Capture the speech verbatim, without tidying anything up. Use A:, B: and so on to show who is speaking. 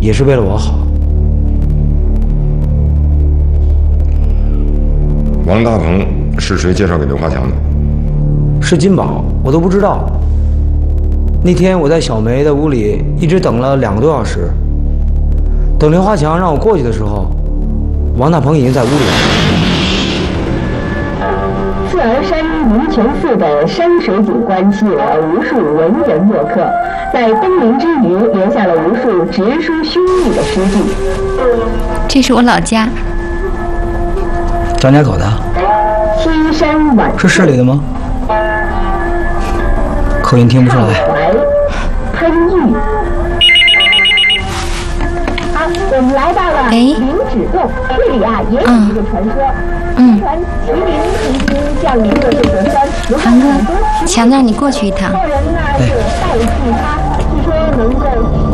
A: 也是为了我好。
B: 王大鹏是谁介绍给刘华强的？
A: 是金宝，我都不知道。那天我在小梅的屋里一直等了两个多小时，等刘华强让我过去的时候，王大鹏已经在屋里了。
C: 四儿山鱼泉寺的山水景观吸引了无数文人墨客，在登临之余留下了无数直抒胸臆的诗句。
D: 这是我老家。
A: 张家口的？
C: 西山晚
A: 是市里的吗？口音听不出来。
C: 潘玉。好，我们来到了灵指洞，这里啊也有一个传说。
D: 嗯。
C: 传麒麟曾经降临过这座山，留下很多。
D: 强子，你过去一趟。
C: 后人呢就代替他，据说能够。